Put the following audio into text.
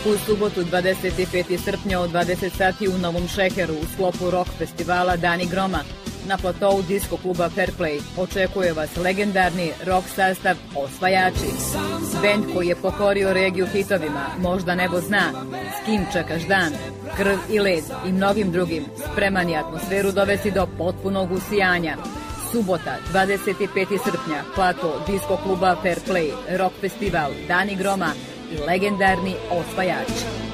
U subotu 25. srpnja od 20 sati u Novom Šeheru u sklopu rock festivala Dani groma na platou disko kluba Fairplay očekuje vas legendarni rock sastav Osvajači. Bend koji je pokorio regiju hitovima Možda nebo zna, S kim čekaš dan, Krv i led i mnogim drugim spreman je atmosferu dovesti do potpunog usijanja. Subota, 25. srpnja, plato disko kluba Fairplay, rock festival Dani groma i legendarni Osvajači.